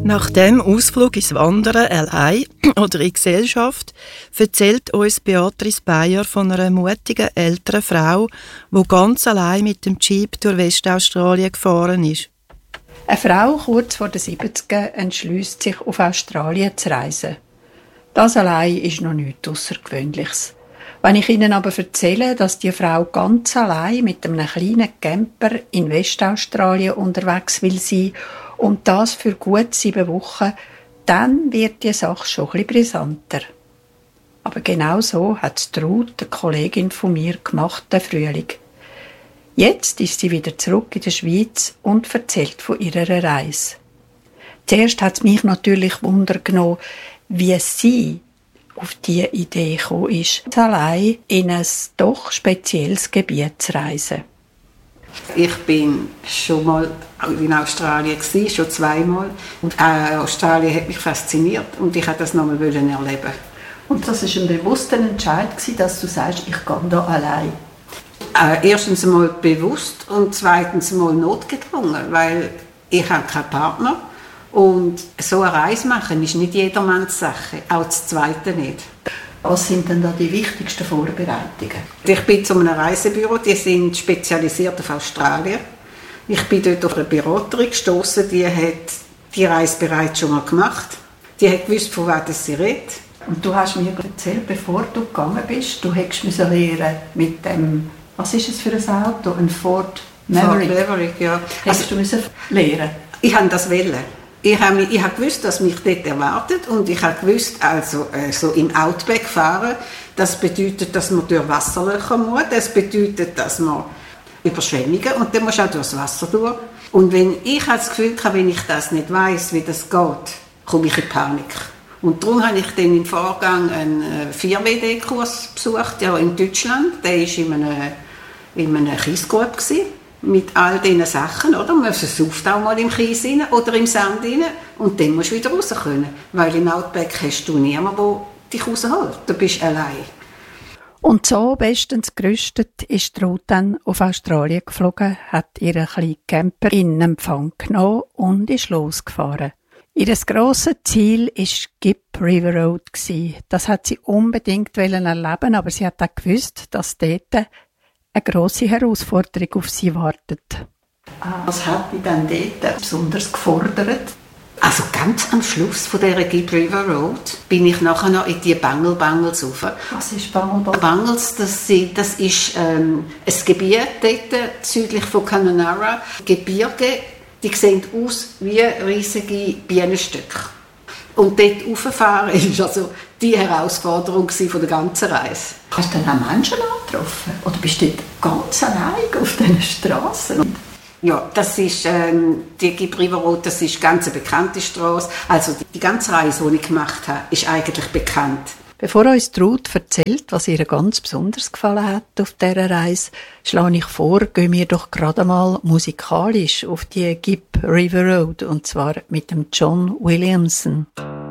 Nach dem Ausflug ins Wandern allein oder in Gesellschaft erzählt uns Beatrice Beyer von einer mutigen älteren Frau, die ganz allein mit dem Jeep durch Westaustralien gefahren ist. Eine Frau kurz vor den 70 entschließt sich, auf Australien zu reisen. Das allein ist noch nichts Außergewöhnliches. Wenn ich Ihnen aber erzähle, dass die Frau ganz allein mit einem kleinen Camper in Westaustralien unterwegs will sein und das für gut 7 Wochen, dann wird die Sache schon ein bisschen brisanter. Aber genau so hat Ruth, eine Kollegin von mir, gemacht, den Frühling. Jetzt ist sie wieder zurück in der Schweiz und erzählt von ihrer Reise. Zuerst hat es mich natürlich Wunder genommen, wie sie auf diese Idee gekommen ist, allein in ein doch spezielles Gebiet zu reisen. Ich bin schon mal in Australien gewesen, schon 2-mal. Und Australien hat mich fasziniert und ich wollte das nochmal erleben. Und das war ein bewusster Entscheid, dass du sagst, ich gehe hier allein? Erstens mal bewusst und zweitens mal notgedrungen, weil ich habe keinen Partner. Und so eine Reise machen ist nicht jedermanns Sache, auch das Zweite nicht. Was sind denn da die wichtigsten Vorbereitungen? Ich bin zu einem Reisebüro, die sind spezialisiert auf Australien. Ich bin dort auf eine Beraterin gestoßen, die hat die Reise bereits schon mal gemacht. Die hat gewusst, von was sie redet. Und du hast mir erzählt, bevor du gegangen bist, du hättest lernen mit dem, was ist es für ein Auto? Ein Ford Maverick? Ford Maverick, ja. Hättest du lernen? Ich wollte das wollen. Ich habe gewusst, dass mich dort erwartet und ich habe gewusst, also so im Outback fahren, das bedeutet, dass man durch Wasserlöcher muss, das bedeutet, dass man Überschwemmungen und dann musst du auch durchs Wasser durch. Und wenn ich das Gefühl habe, wenn ich das nicht weiss, wie das geht, komme ich in Panik. Und darum habe ich dann im Vorgang einen 4WD-Kurs besucht, ja, in Deutschland. Der war in einem Kiesgrub mit all diesen Sachen, oder? Man versucht auch mal im Kies rein oder im Sand rein und dann musst du wieder raus können. Weil im Outback hast du niemanden, der dich rausholt. Du bist allein. Und so bestens gerüstet ist Ruth dann auf Australien geflogen, hat ihren kleinen Camper in Empfang genommen und ist losgefahren. Ihr grosses Ziel war Gipp River Road. Das hat sie unbedingt erleben, aber sie hat auch gewusst, dass dort eine grosse Herausforderung auf sie wartet. Was hat dich denn dort besonders gefordert? Also ganz am Schluss von dieser Gipp River Road bin ich nachher noch in die Bangles rauf. Was ist Bangles? Bangles, das ist ein Gebiet dort südlich von Kununurra. Gebirge, die sehen aus wie riesige Bienenstöcke. Und dort rauffahren war also die Herausforderung von der ganzen Reise. Hast du dann auch Menschen angetroffen? Oder bist du dort ganz allein auf diesen Strassen? Ja, das ist die Gipp River Road, das ist eine ganz bekannte Strasse. Also die ganze Reise, die ich gemacht habe, ist eigentlich bekannt. Bevor uns Ruth erzählt, was ihr ganz besonders gefallen hat auf dieser Reise, schlage ich vor, gehen wir doch gerade mal musikalisch auf die Gipp River Road, und zwar mit dem John Williamson.